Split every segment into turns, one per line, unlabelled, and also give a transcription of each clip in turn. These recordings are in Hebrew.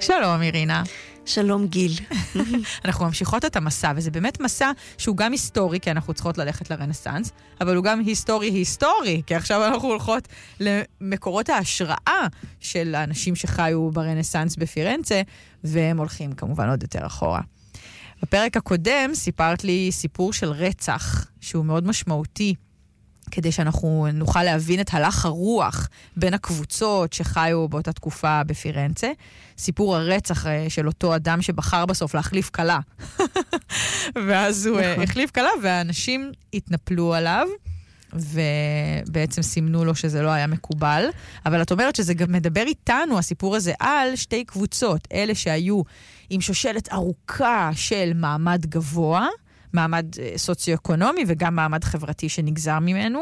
שלום, אירינה.
שלום, גיל.
אנחנו ממשיכות את המסע, וזה באמת מסע שהוא גם היסטורי, כי אנחנו צריכות ללכת לרנסנס, אבל הוא גם היסטורי, כי עכשיו אנחנו הולכות למקורות ההשראה של האנשים שחיו ברנסנס בפירנצה, והם הולכים כמובן עוד יותר אחורה. בפרק הקודם סיפרת לי סיפור של רצח, שהוא מאוד משמעותי, כדי שאנחנו נוכל להבין את הלך הרוח בין הקבוצות שחיו באותה תקופה בפירנצה. סיפור הרצח של אותו אדם שבחר בסוף להחליף קלה. ואז הוא החליף קלה, והאנשים התנפלו עליו, ובעצם סימנו לו שזה לא היה מקובל. אבל את אומרת שזה גם מדבר איתנו, הסיפור הזה, על שתי קבוצות, אלה שהיו עם שושלת ארוכה של מעמד גבוה, מעמד סוציו-אקונומי וגם מעמד חברתי שנגזר ממנו,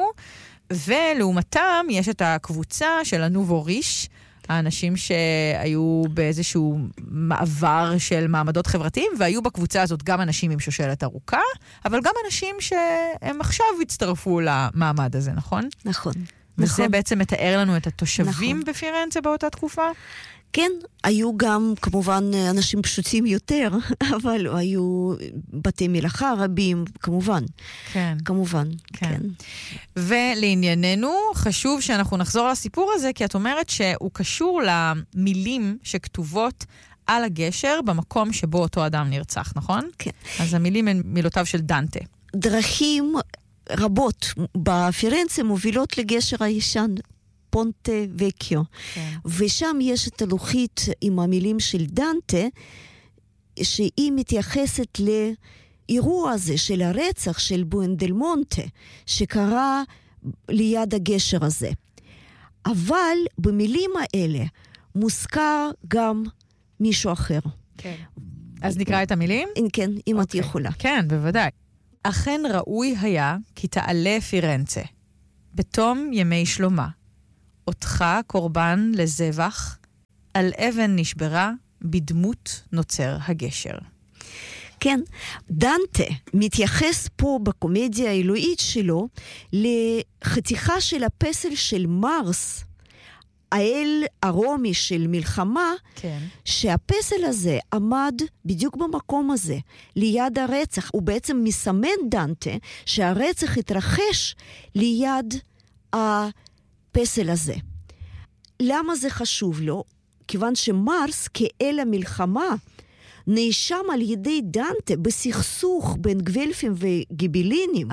ולעומתם יש את הקבוצה של הנובו ריש, האנשים שהיו באיזשהו מעבר של מעמדות חברתיים, והיו בקבוצה הזאת גם אנשים עם שושלת ארוכה, אבל גם אנשים שהם עכשיו הצטרפו למעמד הזה, נכון?
נכון.
וזה בעצם מתאר לנו את התושבים בפירנצה באותה תקופה?
כן, היו גם כמובן אנשים פשוטים יותר, אבל היו בתי מלאכה רבים, כמובן.
כן.
כמובן, כן.
ולענייננו, חשוב שאנחנו נחזור לסיפור הזה, כי את אומרת שהוא קשור למילים שכתובות על הגשר במקום שבו אותו אדם נרצח, נכון?
כן.
אז המילים הן מילותיו של דנטה.
דרכים רבות בפירנצה מובילות לגשר הישן, פונטה וקיו. כן. ושם יש את הלוחית עם המילים של דנטה, שהיא מתייחסת לאירוע הזה של הרצח של בואנדלמונטה, שקרה ליד הגשר הזה. אבל במילים האלה מוזכר גם מישהו אחר.
כן. אז נקרא את המילים?
כן, אם את יכולה.
כן, בוודאי. אכן ראוי היה כי תעלה פירנצה, בתום ימי שלמה. אותך קורבן לזבח, על אבן נשברה, בדמות נוצר הגשר.
כן, דנטה מתייחס פה בקומדיה האלוהית שלו לחתיכה של הפסל של מרס, האל הרומי של מלחמה, כן. שהפסל הזה עמד בדיוק במקום הזה, ליד הרצח. הוא בעצם מסמן דנטה שהרצח התרחש ליד הפסל הזה. למה זה חשוב לו? כיוון שמרס כאל המלחמה נאשם על ידי דנטה בסכסוך בין גוולפים וגיבלינים,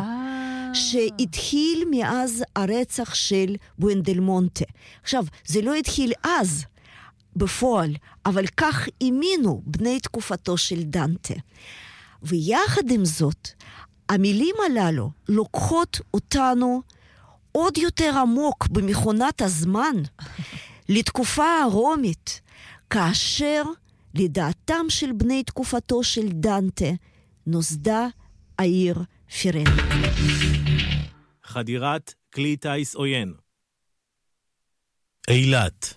שהתחיל מאז הרצח של בואנדלמונטה. עכשיו, זה לא התחיל אז בפועל, אבל כך האמינו בני תקופתו של דנטה. ויחד עם זאת, המילים הללו לוקחות אותנו עוד יותר עמוק במכונת הזמן, לתקופה הרומית, כאשר לדעתם של בני תקופתו של דנטה נוסדה העיר פירנצה.
חדירת כלי טיס עוין. אילת.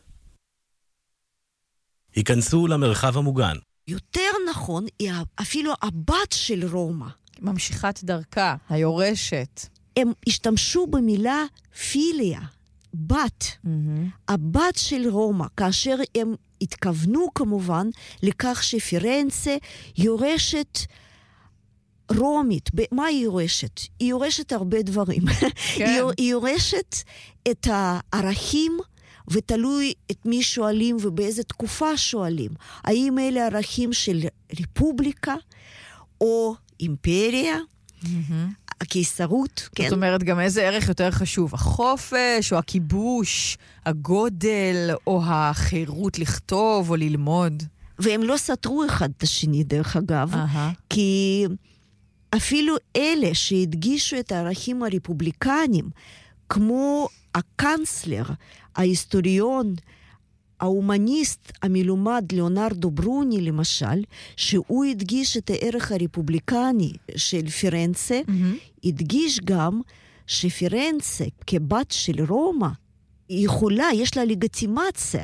היכנסו למרחב המוגן.
יותר נכון, היא אפילו הבת של רומא.
ממשיכת דרכה, היורשת.
הם השתמשו במילה פיליה, בת. הבת של רומא, כאשר הם התכוונו כמובן לכך שפירנצה יורשת רומית. מה היא יורשת? היא יורשת הרבה דברים. כן. היא יורשת את הערכים, ותלוי את מי שואלים ובאיזה תקופה שואלים. האם אלה ערכים של רפובליקה או אימפריה? הקיסרות, כן.
זאת אומרת, גם איזה ערך יותר חשוב? החופש או הכיבוש, הגודל או החירות לכתוב או ללמוד?
והם לא סתרו אחד את השני, דרך אגב, כי אפילו אלה שהדגישו את הערכים הרפובליקניים, כמו הקנצלר, ההיסטוריון, ההומניסט המלומד ליאונרדו ברוני למשל, שהוא הדגיש את הערך הרפובליקני של פירנצה, הדגיש גם שפירנצה כבת של רומא יכולה, יש לה לגיטימציה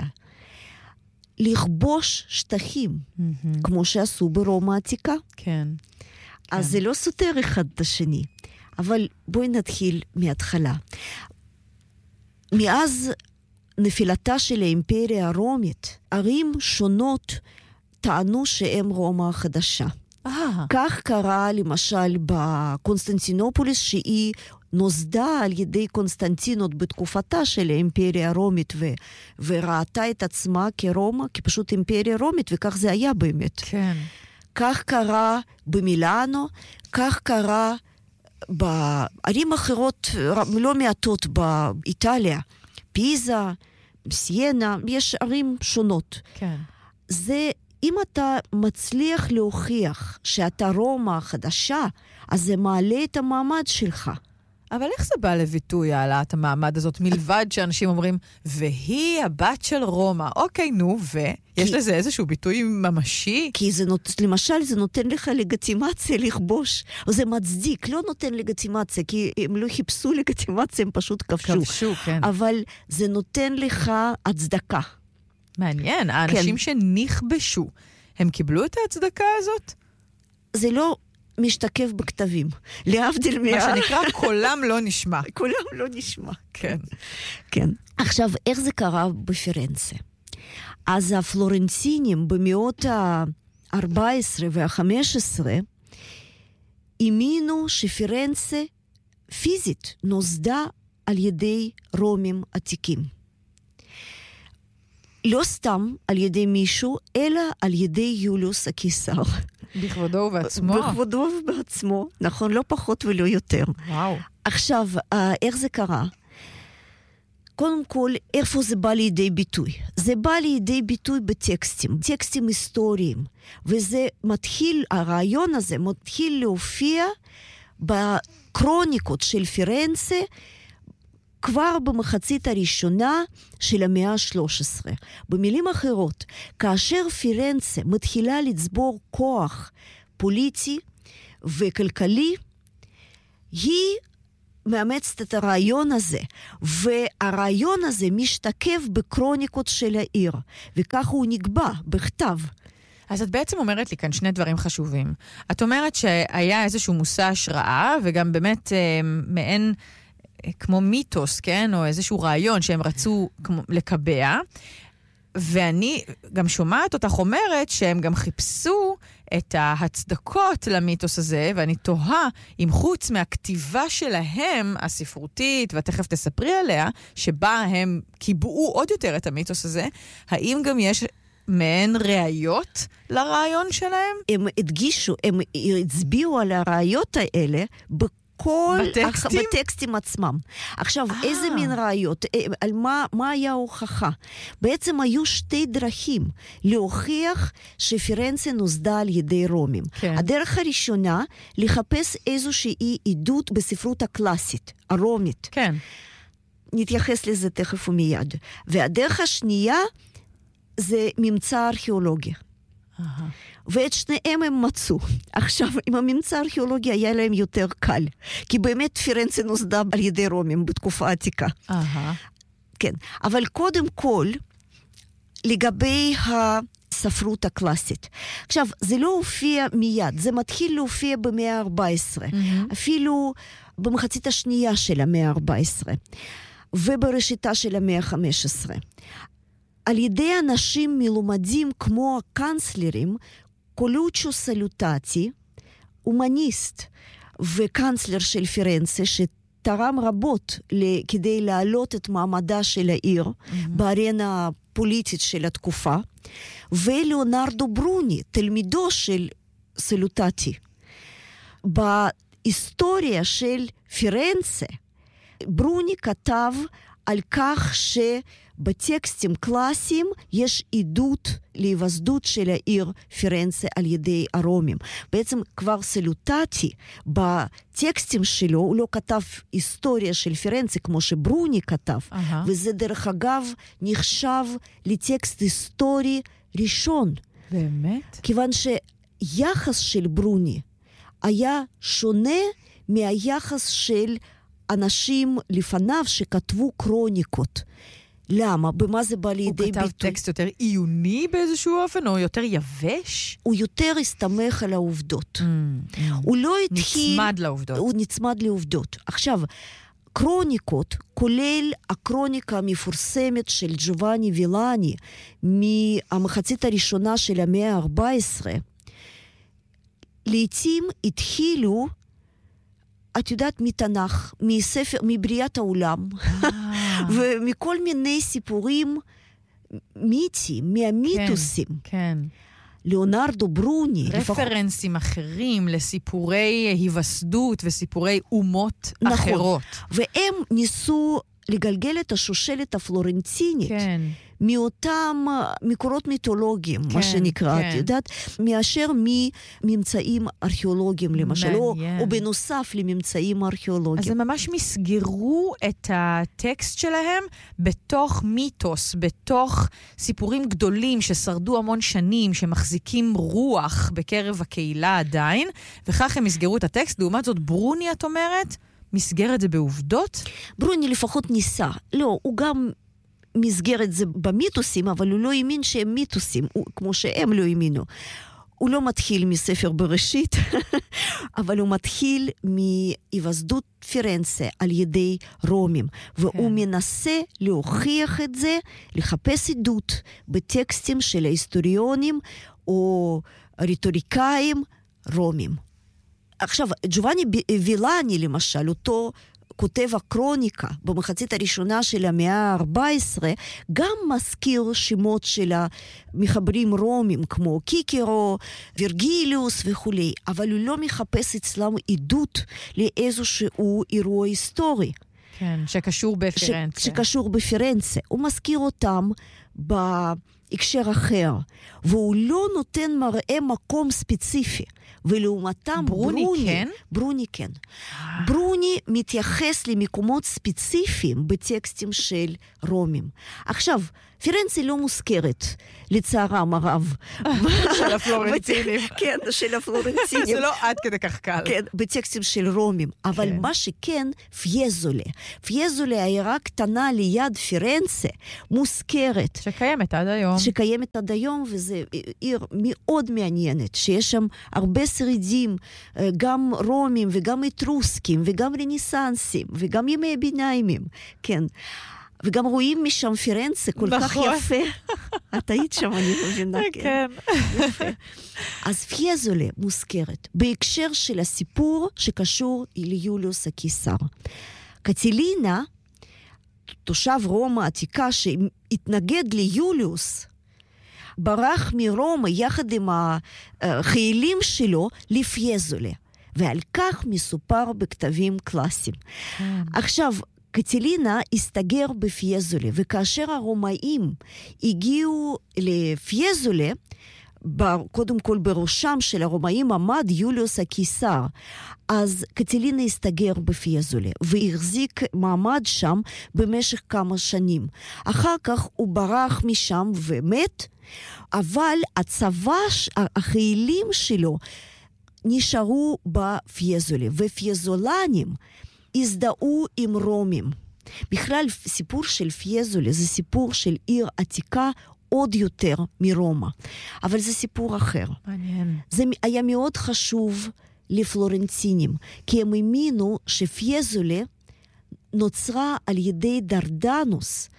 לכבוש שטחים, כמו שעשו ברומא העתיקה.
כן.
אז זה לא סותר אחד את השני. אבל בואי נתחיל מההתחלה. מאז נפילתה של האימפריה הרומית, ערים שונות טענו שהם רומא החדשה. כך קרה למשל בקונסטנטינופוליס, שהיא נוסדה על ידי קונסטנטינות בתקופתה של האימפריה הרומית, וראתה את עצמה כרומא, כפשוט אימפריה רומית, וכך זה היה באמת.
כן.
כך קרה במילאנו, כך קרה בערים אחרות לא מעטות באיטליה, פיזה, סיינה, יש ערים שונות.
כן.
זה, אם אתה מצליח להוכיח שאתה רומא החדשה, אז זה מעלה את המעמד שלך.
אבל איך זה בא לביטוי, העלאת המעמד הזאת, מלבד שאנשים אומרים, והיא הבת של רומא. אוקיי, נו, יש לזה איזשהו ביטוי ממשי?
כי למשל זה נותן לך לגיטימציה לכבוש, או זה מצדיק, לא נותן לגיטימציה, כי הם לא חיפשו לגיטימציה, הם פשוט כבשו.
כן.
אבל זה נותן לך הצדקה.
מעניין, האנשים שנכבשו, הם קיבלו את ההצדקה הזאת?
זה לא משתקף בכתבים. להבדיל
מה שנקרא, קולם לא נשמע.
קולם לא נשמע.
כן.
כן. עכשיו, איך זה קרה בפירנצה? אז הפלורנטינים במאות ה-14 וה-15 האמינו שפירנצה פיזית נוסדה על ידי רומים עתיקים. לא סתם על ידי מישהו, אלא על ידי יוליוס הקיסר.
בכבודו ובעצמו.
בכבודו ובעצמו, נכון, לא פחות ולא יותר.
וואו.
עכשיו, איך זה קרה? קודם כל, איפה זה בא לידי ביטוי? זה בא לידי ביטוי בטקסטים, טקסטים היסטוריים. וזה מתחיל, הרעיון הזה מתחיל להופיע בקרוניקות של פירנצה, כבר במחצית הראשונה של המאה ה-13. במילים אחרות, כאשר פירנצה מתחילה לצבור כוח פוליטי וכלכלי, היא מאמצת את הרעיון הזה, והרעיון הזה משתקף בקרוניקות של העיר, וכך הוא נקבע בכתב.
אז את בעצם אומרת לי כאן שני דברים חשובים. את אומרת שהיה איזשהו מושא השראה, וגם באמת מעין כמו מיתוס, כן? או איזשהו רעיון שהם רצו לקבע, ואני גם שומעת אותך אומרת שהם גם חיפשו את ההצדקות למיתוס הזה, ואני תוהה אם חוץ מהכתיבה שלהם, הספרותית, ותכף תספרי עליה, שבה הם קיבעו עוד יותר את המיתוס הזה, האם גם יש מעין ראיות לרעיון שלהם?
הם הדגישו, הם הצביעו על הראיות האלה כל בטקסטים עצמם. עכשיו, איזה מין ראיות? על מה היה ההוכחה? בעצם היו שתי דרכים להוכיח שפירנצה נוסדה על ידי רומים.
כן.
הדרך הראשונה, לחפש איזושהי עדות בספרות הקלאסית, הרומית.
כן.
נתייחס לזה תכף ומיד. והדרך השנייה, זה ממצא ארכיאולוגי. ואת שניהם הם מצאו. עכשיו, עם הממצא הארכיאולוגי היה להם יותר קל, כי באמת פירנצה נוסדה על ידי רומים בתקופה העתיקה. כן, אבל קודם כל, לגבי הספרות הקלאסית. עכשיו, זה לא הופיע מיד, זה מתחיל להופיע במאה ה-14, אפילו במחצית השנייה של המאה ה-14, ובראשיתה של המאה ה-15. על ידי אנשים מלומדים כמו הקנצלרים, קולוצ'ו סלוטטי, אומניסט וקנצלר של פירנצה, שתרם רבות כדי להעלות את מעמדה של העיר בארנה הפוליטית של התקופה, ולאונרדו ברוני, תלמידו של סלוטטי. בהיסטוריה של פירנצה, ברוני כתב על כך בטקסטים קלאסיים יש עדות להיווסדות של העיר פירנצה על ידי הרומים. בעצם כבר סלוטטי בטקסטים שלו, הוא לא כתב היסטוריה של פירנצה כמו שברוני כתב, וזה דרך אגב נחשב לטקסט היסטורי ראשון.
באמת?
כיוון שיחס של ברוני היה שונה מהיחס של אנשים לפניו שכתבו קרוניקות. למה? במה זה בא לידי ביטוי?
הוא כתב טקסט יותר עיוני באיזשהו אופן, או יותר יבש?
הוא יותר הסתמך על העובדות. הוא לא התחיל...
נצמד לעובדות.
הוא נצמד לעובדות. עכשיו, הקרוניקות, כולל הקרוניקה המפורסמת של ג'ובאני וילאני, מהמחצית הראשונה של המאה ה-14, לעתים התחילו, את יודעת, מתנ"ך, מספר, מבריאת העולם, ומכל מיני סיפורים מיתיים, מהמיתוסים.
כן.
ליאונרדו ברוני.
רפרנסים אחרים לסיפורי היווסדות וסיפורי אומות אחרות.
והם ניסו לגלגל את השושלת הפלורנטינית.
כן.
מאותם מקורות מיתולוגיים, מה שנקרא, את יודעת, מאשר מממצאים ארכיאולוגיים, למשל, או בנוסף לממצאים ארכיאולוגיים.
אז הם ממש מסגרו את הטקסט שלהם בתוך מיתוס, בתוך סיפורים גדולים ששרדו המון שנים, שמחזיקים רוח בקרב הקהילה עדיין, וכך הם מסגרו את הטקסט. לעומת זאת, ברוני, את אומרת, מסגר את זה בעובדות?
ברוני לפחות ניסה. לא, הוא גם מסגר את זה במיתוסים, אבל הוא לא האמין שהם מיתוסים, כמו שהם לא האמינו. הוא לא מתחיל מספר בראשית, אבל הוא מתחיל מהיווסדות פירנצה על ידי רומים, והוא מנסה להוכיח את זה, לחפש עדות בטקסטים של ההיסטוריונים או רטוריקאים רומים. עכשיו, ג'ובאני וילאני למשל, אותו כותב הקרוניקה במחצית הראשונה של המאה ה-14, גם מזכיר שמות של המחברים רומים, כמו קיקרו, וירגיליוס וכו', אבל הוא לא מחפש אצלם עדות לאיזשהו אירוע היסטורי.
כן, שקשור בפירנצה.
שקשור בפירנצה. הוא מזכיר אותם בהקשר אחר, והוא לא נותן מראה מקום ספציפי. ולעומתם ברוני כן. ברוני מתייחס למקומות ספציפיים בטקסטים של רומים. עכשיו, פירנצה לא מוזכרת, לצערם הרב.
של הפלורנטינים.
כן, של הפלורנטינים.
זה לא עד כדי כך קל.
כן, בטקסטים של רומים. אבל מה שכן, פיאזולה. פיאזולה, העיירה קטנה ליד פירנצה, מוזכרת.
שקיימת עד היום.
שקיימת עד היום, וזה עיר מאוד מעניינת, שיש שם הרבה שרידים, גם רומים וגם אטרוסקים, וגם רנסנסים, וגם ימי ביניימים. כן. וגם רואים משם פירנצה כל כך יפה. את היית שם, אני מבינה.
כן.
יפה. אז פיאזולה מוזכרת בהקשר של הסיפור שקשור ליוליוס הקיסר. קטילינה, תושב רומא העתיקה שהתנגד ליוליוס, ברח מרומא יחד עם החיילים שלו לפיאזולה. ועל כך מסופר בכתבים קלאסיים. עכשיו, קטילינה הסתגר בפיאזולה, וכאשר הרומאים הגיעו לפיאזולה, קודם כל בראשם של הרומאים עמד יוליוס הקיסר, אז קטילינה הסתגר בפיאזולה, והחזיק מעמד שם במשך כמה שנים. אחר כך הוא ברח משם ומת, אבל הצבא, החיילים שלו, נשארו בפיאזולה, ופיאזולנים הזדהו עם רומים. בכלל, סיפור של פיאזולה זה סיפור של עיר עתיקה עוד יותר מרומא. אבל זה סיפור אחר.
מעניין.
זה היה מאוד חשוב לפלורנטינים, כי הם האמינו שפיאזולה נוצרה על ידי דרדנוס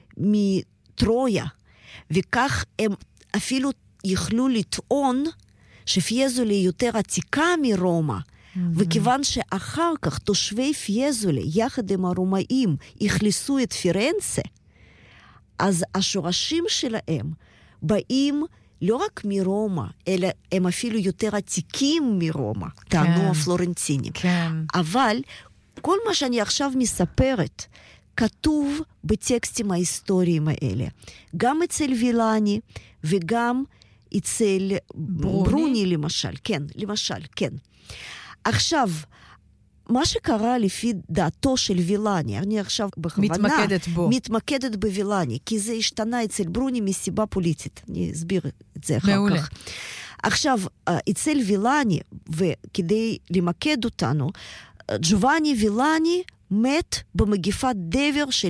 מטרויה, וכך הם אפילו יכלו לטעון שפיאזולה יותר עתיקה מרומא, וכיוון שאחר כך תושבי פיאזולה יחד עם הרומאים הכניסו את פירנצה, אז השורשים שלהם באים לא רק מרומא, אלא הם אפילו יותר עתיקים מרומא, טענו הפלורנטינים.
כן.
אבל כל מה שאני עכשיו מספרת כתוב בטקסטים ההיסטוריים האלה. גם אצל וילאני וגם אצל ברוני למשל. כן, למשל, כן. עכשיו, מה שקרה לפי דעתו של וילאני, אני עכשיו בכוונה מתמקדת בוילאני, כי זה השתנה אצל ברוני מסיבה פוליטית. אני אסביר את זה אחר כך. עכשיו, אצל וילאני, וכדי למקד אותנו, ג'ובאני וילאני מת במגפת דבר של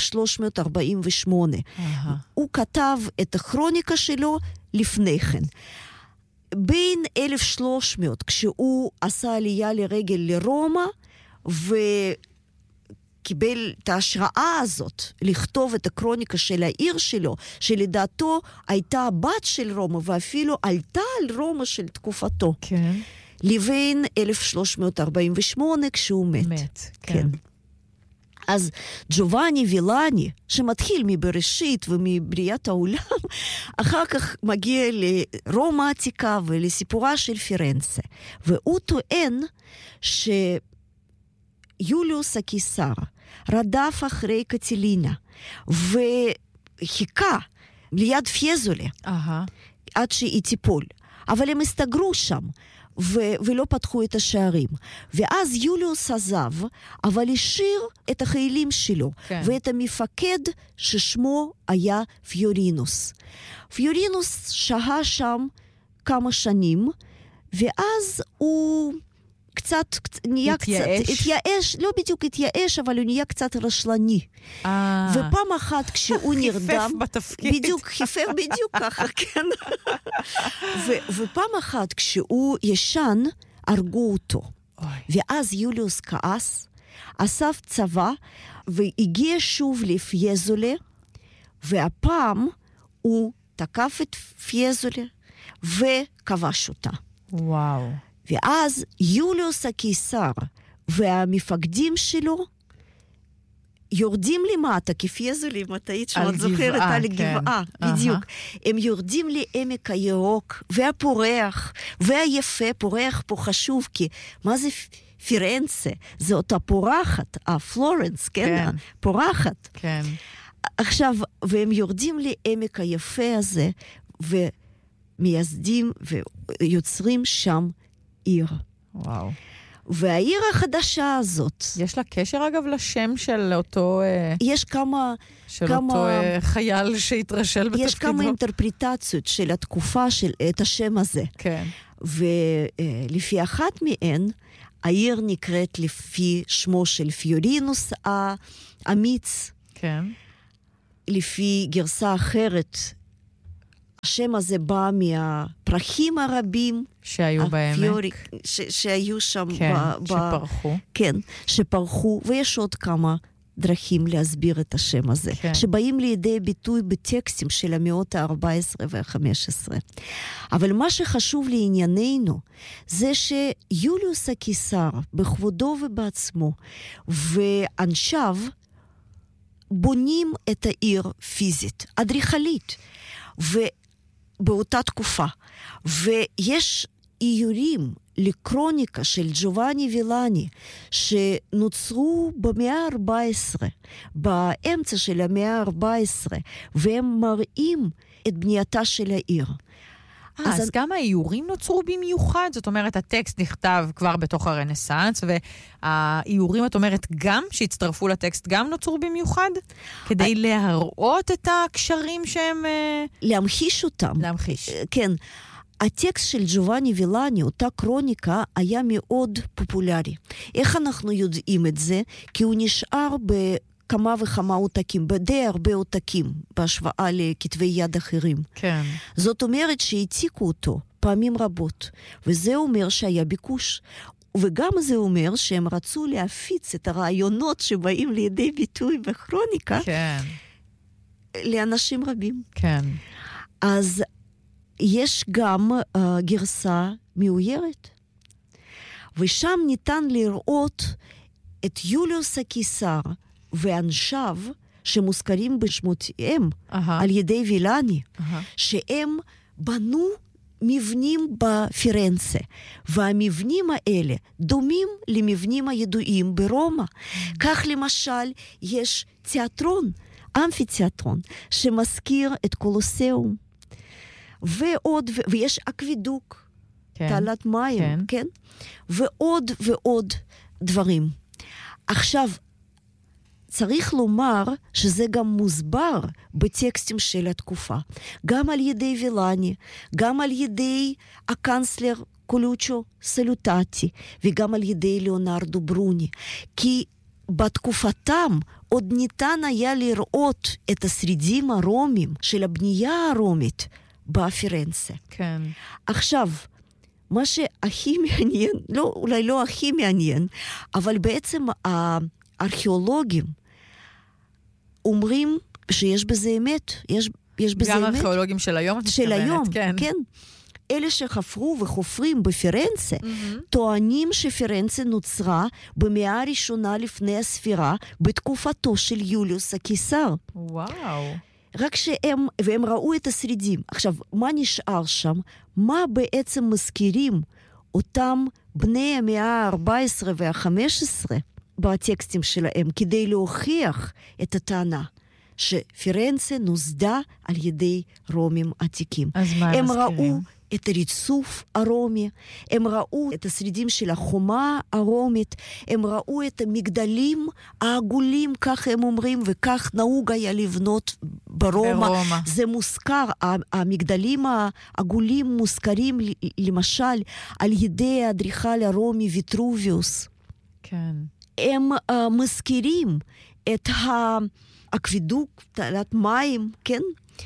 1348. הוא כתב את הכרוניקה שלו לפני כן. בין 1300, כשהוא עשה עלייה לרגל לרומא, קיבל את ההשראה הזאת לכתוב את הקרוניקה של העיר שלו, שלדעתו הייתה הבת של רומא, ואפילו עלתה על רומא של תקופתו.
כן.
לבין 1348 כשהוא מת.
כן.
אז ג'ובאני וילני, שמתחיל מבראשית ומבריאת העולם, אחר כך מגיע לרומא העתיקה ולסיפורה של פירנצה. והוא טוען שיוליוס הקיסר רדף אחרי קטילינה, וחיכה ליד פיזולה, עד שהיא תיפול. אבל הם הסתגרו שם. ולא פתחו את השערים. ואז יוליוס עזב, אבל השאיר את החיילים שלו, ואת המפקד ששמו היה פיורינוס. פיורינוס שהה שם כמה שנים, ואז הוא קצת נהיה התייאש, לא בדיוק התייאש, אבל הוא נהיה קצת רשלני. ופעם אחת כשהוא נרדם,
חיפף בתפקיד.
בדיוק, חיפף בדיוק ככה, כן. ופעם אחת כשהוא ישן, הרגו אותו. ואז יוליוס כעס, אסף צבא, והגיע שוב לפיזולה, והפעם הוא תקף את פיזולה, וכבש אותה.
וואו.
ואז יוליוס הקיסר והמפקדים שלו יורדים למטה, כפיזולה, מתי שאת זוכרת, על גבעה, בדיוק. הם יורדים לעמק הירוק, והפורח, והיפה, פורח פה חשוב, כי מה זה פירנצה? זה אותה פורחת, פלורנס, כן? פורחת.
כן.
עכשיו, והם יורדים לעמק היפה הזה, ומייסדים ויוצרים שם עיר.
וואו.
והעיר החדשה הזאת...
יש לה קשר אגב לשם של אותו...
יש כמה...
של אותו חייל שהתרשל בתפקידו.
יש כמה אינטרפריטציות של התקופה של את השם הזה.
כן.
ולפי אחת מהן, העיר נקראת לפי שמו של פיורינוס האמיץ.
כן.
לפי גרסה אחרת, השם הזה בא מהפרחים הרבים.
שהיו בעמק.
שהיו שם.
כן, שפרחו.
כן, שפרחו, ויש עוד כמה דרכים להסביר את השם הזה,
כן.
שבאים לידי ביטוי בטקסטים של המאות ה-14 וה-15. אבל מה שחשוב לענייננו, זה שיוליוס הקיסר, בכבודו ובעצמו, ואנשיו, בונים את העיר פיזית, אדריכלית, ובאותה תקופה. ויש איורים לקרוניקה של ג'ובאני וילני, שנוצרו במאה ה-14, באמצע של המאה ה-14, והם מראים את בנייתה של העיר.
אז גם האיורים נוצרו במיוחד? זאת אומרת, הטקסט נכתב כבר בתוך הרנסנס, והאיורים, את אומרת, גם שהצטרפו לטקסט, גם נוצרו במיוחד? כדי להראות את הקשרים שהם...
להמחיש אותם.
להמחיש.
כן. הטקסט של ג'ובאני וילני, אותה קרוניקה, היה מאוד פופולרי. איך אנחנו יודעים את זה? כי הוא נשאר בכמה וכמה עותקים, בדי הרבה עותקים, בהשוואה לכתבי יד אחרים.
כן.
זאת אומרת שהעתיקו אותו פעמים רבות, וזה אומר שהיה ביקוש. וגם זה אומר שהם רצו להפיץ את הרעיונות שבאים לידי ביטוי בכרוניקה,
כן.
לאנשים רבים.
כן.
אז יש גם גרסה מאוירת. ושם ניתן לראות את יוליוס הקיסר ואנשיו שמוזכרים בשמותיהם על ידי וילני, שהם בנו מבנים בפירנצה, והמבנים האלה דומים למבנים הידועים ברומא. כך למשל יש תיאטרון, אמפיתיאטרון, שמזכיר את קולוסיאום. ועוד, ויש אקווידוק, תעלת מים, כן? ועוד ועוד דברים. עכשיו, צריך לומר שזה גם מוסבר בטקסטים של התקופה. גם על ידי וילני, גם על ידי הקנצלר קולוצ'ו סלוטטי, וגם על ידי ליאונרדו ברוני. כי בתקופתם עוד ניתן היה לראות את השרידים הרומיים של הבנייה הרומית, בפירנצה.
כן.
עכשיו, מה שהכי מעניין, אולי לא הכי מעניין, אבל בעצם ארכיאולוגים אומרים שיש בזה אמת, יש בזה
גם
אמת.
ארכיאולוגים של היום, את מתכוונת,
של היום,
כן.
כן. אלה שחפרו וחופרים בפירנצה, טוענים שפירנצה נוצרה במאה הראשונה לפני הספירה, בתקופתו של יוליוס הקיסר.
וואו.
רק והם ראו את השרידים. עכשיו, מה נשאר שם? מה בעצם מזכירים אותם בני המאה ה-14 וה-15 בטקסטים שלהם, כדי להוכיח את הטענה שפירנצה נוסדה על ידי רומים עתיקים.
אז מה הם מזכירים?
ראו את הריצוף הרומי, הם ראו את השרידים של החומה הרומית, הם ראו את המגדלים העגולים, כך הם אומרים, וכך נהוג היה לבנות ברומא. זה מוזכר, המגדלים העגולים מוזכרים למשל על ידי האדריכל הרומי ויטרוביוס.
כן.
הם מזכירים את האקווידוקט, תעלת מים, כן?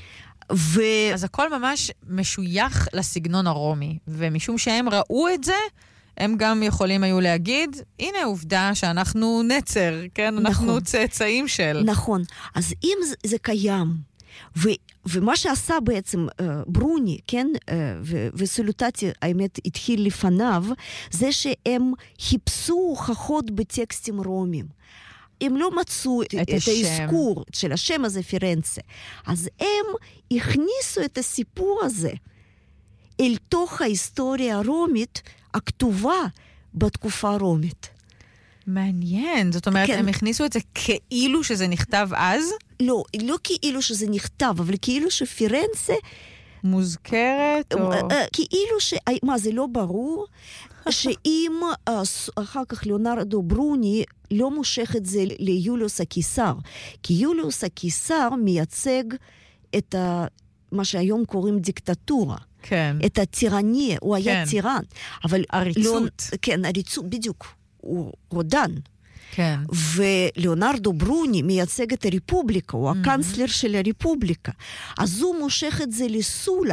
אז הכל ממש משוייך לסגנון הרומי, ומשום שהם ראו את זה, הם גם יכולים היו להגיד, הנה עובדה שאנחנו נצר, כן? נכון. אנחנו צאצאים של.
נכון. אז אם זה קיים, ומה שעשה בעצם ברוני, כן? וסולוטטי, האמת, התחיל לפניו, זה שהם חיפשו הוכחות בטקסטים רומיים. הם לא מצאו את האזכור של השם הזה פירנצה. אז הם הכניסו את הסיפור הזה אל תוך ההיסטוריה הרומית הכתובה בתקופה הרומית.
מעניין. זאת אומרת, כן. הם הכניסו את זה כאילו שזה נכתב אז?
לא כאילו שזה נכתב, אבל כאילו שפירנצה
מוזכרת או...
כאילו מה, זה לא ברור? שאם אחר כך ליאונרדו ברוני לא מושך את זה ליוליוס הקיסר, כי יוליוס הקיסר מייצג את מה שהיום קוראים דיקטטורה.
כן.
את הטירניה, הוא היה טירן. אבל
עריצות.
כן, עריצות, בדיוק. הוא רודן.
כן.
וליאונרדו ברוני מייצג את הרפובליקה, הוא הקנצלר של הרפובליקה. אז הוא מושך את זה לסולה.